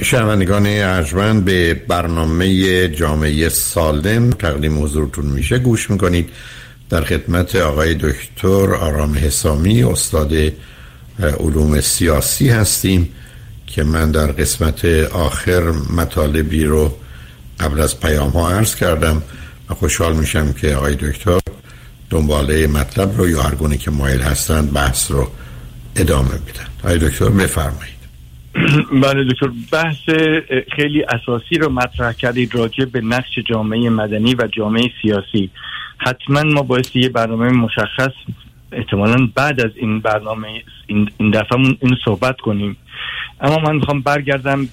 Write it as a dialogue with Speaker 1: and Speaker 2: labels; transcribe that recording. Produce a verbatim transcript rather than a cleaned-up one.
Speaker 1: شنوندگان ارجمند، به برنامه جامعه سالم تقدیم حضورتون میشه گوش میکنید. در خدمت آقای دکتر آرام حسامی، استاد علوم سیاسی هستیم که من در قسمت آخر مطالبی رو قبل از پیام ها عرض کردم و خوشحال میشم که آقای دکتر دنباله مطلب رو یا هر گونه که مایل هستند بحث رو ادامه بدن. آقای دکتر بفرمایید.
Speaker 2: بله دکتر، بحث خیلی اساسی رو مطرح کردید راجع به نقش جامعه مدنی و جامعه سیاسی. حتما ما باید یه برنامه مشخص احتمالاً بعد از این برنامه این دفعه این صحبت کنیم، اما من میخوام برگردم